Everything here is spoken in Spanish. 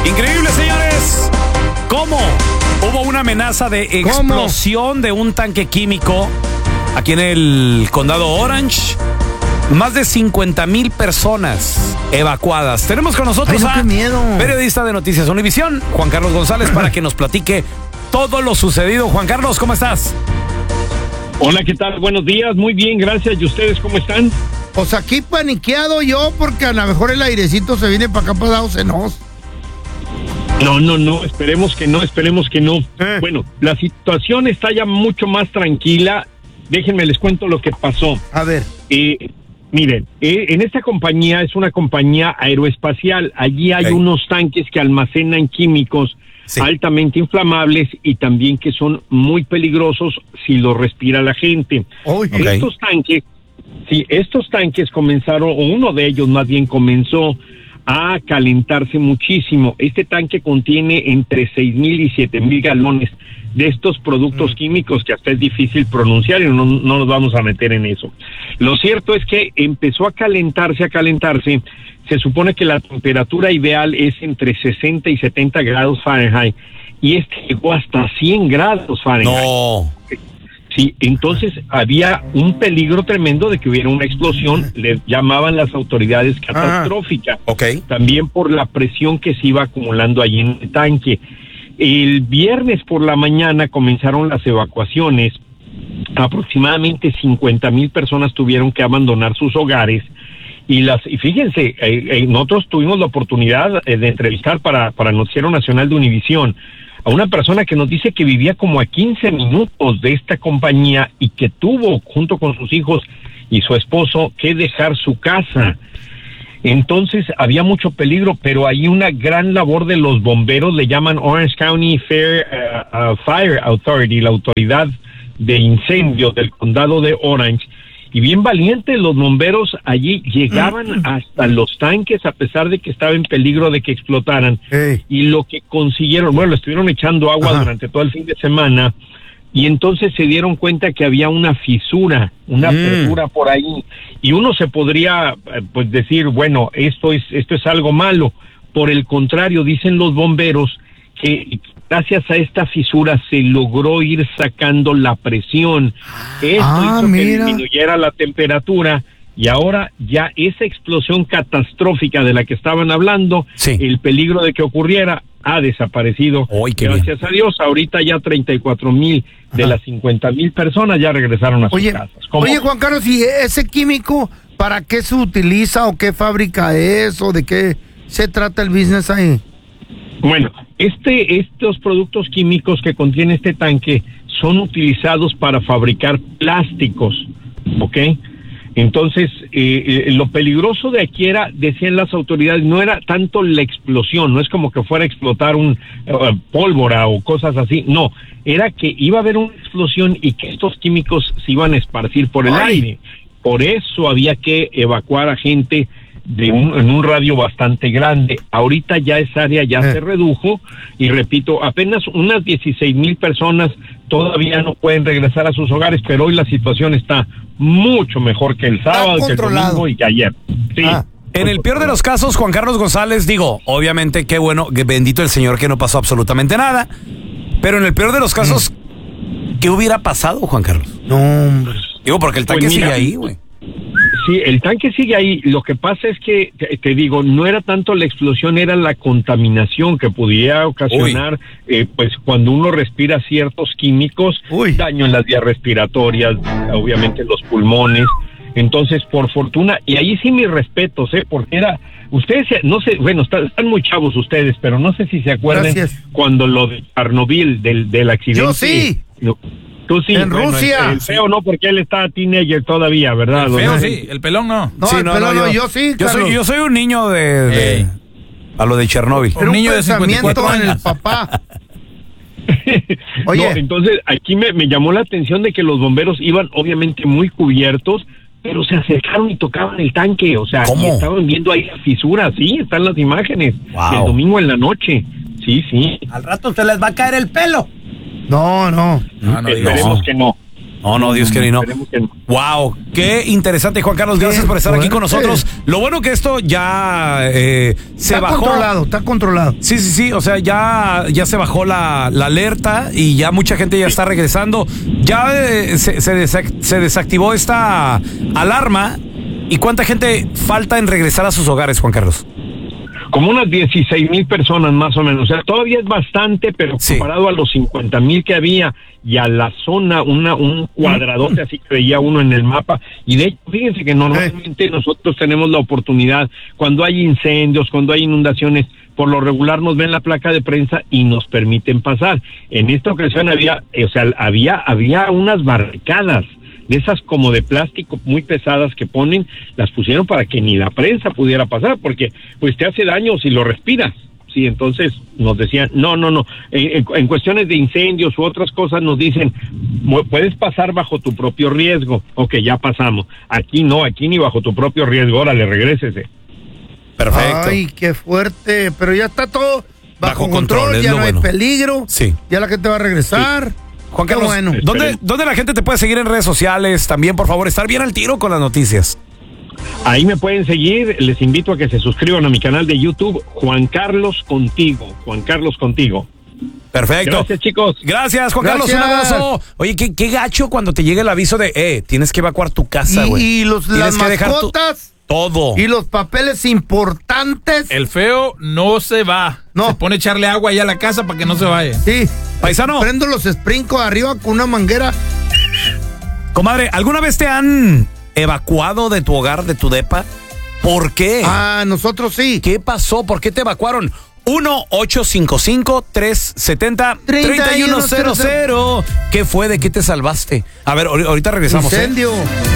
Increíble, señores. ¿Cómo? Hubo una amenaza de explosión de un tanque químico aquí en el condado Orange. Más de 50,000 personas evacuadas. Tenemos con nosotros a periodista de Noticias Univisión, Juan Carlos González, para que nos platique todo lo sucedido. Juan Carlos, ¿cómo estás? Hola, ¿qué tal? Buenos días, muy bien, gracias. ¿Y ustedes cómo están? Pues aquí paniqueado yo, porque a lo mejor el airecito se viene para acá para Estados Unidos. No, esperemos que no. Bueno, la situación está ya mucho más tranquila. Déjenme les cuento lo que pasó. A ver. Miren, en esta compañía es una compañía aeroespacial. Allí hay unos tanques que almacenan químicos altamente inflamables y también que son muy peligrosos si los respira la gente. Estos tanques comenzaron, o uno de ellos más bien comenzó a calentarse muchísimo. Este tanque contiene entre 6,000 y 7,000 galones de estos productos químicos que hasta es difícil pronunciar y no nos vamos a meter en eso. Lo cierto es que empezó a calentarse. Se supone que la temperatura ideal es entre 60 y 70 grados Fahrenheit y llegó hasta 100 grados Fahrenheit. No. Sí, entonces había un peligro tremendo de que hubiera una explosión. Le llamaban las autoridades catastrófica. También por la presión que se iba acumulando allí en el tanque. El viernes por la mañana comenzaron las evacuaciones. Aproximadamente 50,000 personas tuvieron que abandonar sus hogares. Y fíjense, nosotros tuvimos la oportunidad de entrevistar para Noticiero Nacional de Univisión a una persona que nos dice que vivía como a 15 minutos de esta compañía y que tuvo, junto con sus hijos y su esposo, que dejar su casa. Entonces había mucho peligro, pero hay una gran labor de los bomberos, le llaman Orange County Fire Authority, la autoridad de incendios del condado de Orange. Y bien valientes los bomberos allí llegaban hasta los tanques a pesar de que estaba en peligro de que explotaran. Y lo que consiguieron, le estuvieron echando agua durante todo el fin de semana y entonces se dieron cuenta que había una fisura, una apertura por ahí. Y uno se podría decir, bueno, esto es algo malo. Por el contrario, dicen los bomberos que gracias a esta fisura se logró ir sacando la presión. Esto hizo que disminuyera la temperatura y ahora ya esa explosión catastrófica de la que estaban hablando, el peligro de que ocurriera, ha desaparecido. Gracias a Dios, ahorita ya 34,000 de las 50,000 personas ya regresaron a sus casas. Oye, Juan Carlos, ¿y ese químico para qué se utiliza o qué fábrica es o de qué se trata el business ahí? Bueno, estos productos químicos que contiene este tanque son utilizados para fabricar plásticos, ¿ok? Entonces, lo peligroso de aquí era, decían las autoridades, no era tanto la explosión, no es como que fuera a explotar un pólvora o cosas así, no, era que iba a haber una explosión y que estos químicos se iban a esparcir por el aire. Por eso había que evacuar a gente en un radio bastante grande. Ahorita ya esa área ya se redujo y repito, apenas unas 16,000 personas todavía no pueden regresar a sus hogares, pero hoy la situación está mucho mejor que el sábado, que el domingo y que ayer. Sí. En el peor de los casos, Juan Carlos González, obviamente qué bueno, bendito el Señor que no pasó absolutamente nada, pero en el peor de los casos, ¿qué hubiera pasado, Juan Carlos? No, hombre. Porque el tanque sigue ahí, güey. Sí, el tanque sigue ahí. Lo que pasa es que, te digo, no era tanto la explosión, era la contaminación que pudiera ocasionar, cuando uno respira ciertos químicos, daño en las vías respiratorias, obviamente los pulmones. Entonces, por fortuna, y ahí sí mis respetos, porque ustedes, no sé, están muy chavos ustedes, pero no sé si se acuerdan cuando lo de Chernobyl, del accidente. Yo sí. Tú sí, en Rusia. El feo no, porque él está teenager todavía, ¿verdad? El feo sí, el pelón no. No, el pelón no, yo sí, Carlos. Yo soy un niño a lo de Chernobyl. Era un niño de 54 años. En el papá. Oye. Entonces, aquí me llamó la atención de que los bomberos iban obviamente muy cubiertos, pero se acercaron y tocaban el tanque, o sea, y estaban viendo ahí la fisura, sí, están las imágenes. El domingo en la noche. Sí. Al rato se les va a caer el pelo. No. Esperemos que no. No, Dios quiere y no. Wow, qué interesante, Juan Carlos. Gracias por estar aquí con nosotros. Lo bueno que esto ya se bajó. Está controlado. Sí. O sea, ya se bajó la alerta y ya mucha gente ya está regresando. Ya se desactivó esta alarma. ¿Y cuánta gente falta en regresar a sus hogares, Juan Carlos? Como unas 16,000 personas más o menos. O sea, todavía es bastante, pero comparado a los 50,000 que había y a la zona, un cuadradote así que veía uno en el mapa. Y de hecho, fíjense que normalmente nosotros tenemos la oportunidad, cuando hay incendios, cuando hay inundaciones, por lo regular nos ven la placa de prensa y nos permiten pasar. En esta ocasión había unas barricadas de esas como de plástico muy pesadas que las pusieron para que ni la prensa pudiera pasar, porque pues te hace daño si lo respiras. Sí, entonces nos decían, no, en cuestiones de incendios u otras cosas nos dicen, puedes pasar bajo tu propio riesgo. Ok, ya pasamos. Aquí no, aquí ni bajo tu propio riesgo, órale, regrésese. Perfecto. Ay, qué fuerte, pero ya está todo bajo control, ya no hay peligro. Sí. Ya la gente va a regresar. Sí. Juan Carlos, bueno. ¿Dónde la gente te puede seguir en redes sociales? También, por favor, estar bien al tiro con las noticias. Ahí me pueden seguir. Les invito a que se suscriban a mi canal de YouTube, Juan Carlos Contigo. Perfecto. Gracias, chicos. Gracias, Juan Carlos. Un abrazo. Oye, qué gacho cuando te llega el aviso de, tienes que evacuar tu casa, güey. Y las mascotas. Todo. Y los papeles importantes. El feo no se va. No. Se pone a echarle agua allá a la casa para que no se vaya. Sí. Paisano. Prendo los sprinkles arriba con una manguera. Comadre, ¿alguna vez te han evacuado de tu hogar, de tu depa? ¿Por qué? Nosotros sí. ¿Qué pasó? ¿Por qué te evacuaron? 1-855-370-3100. ¿Qué fue? ¿De qué te salvaste? A ver, ahorita regresamos. Incendio.